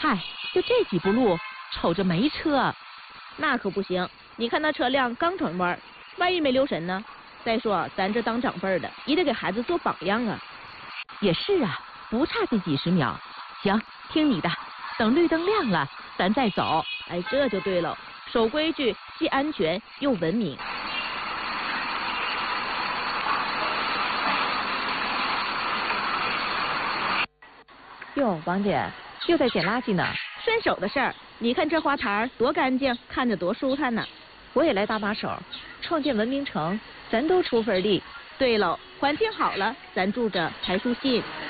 嗨，就这几步路，瞅着没车。 那可不行，你看那车辆刚转弯，万一没留神呢？再说咱这当长辈的，也得给孩子做榜样啊。 也是啊，不差这几十秒。行，听你的，等绿灯亮了，咱再走。 哎，这就对了，守规矩，既安全又文明。 哟，王姐又在捡垃圾呢。 顺手的事儿，你看这花坛多干净，看着多舒坦呢。 我也来搭把手，创建文明城，咱都出份力。 对喽，环境好了，咱住着才舒心。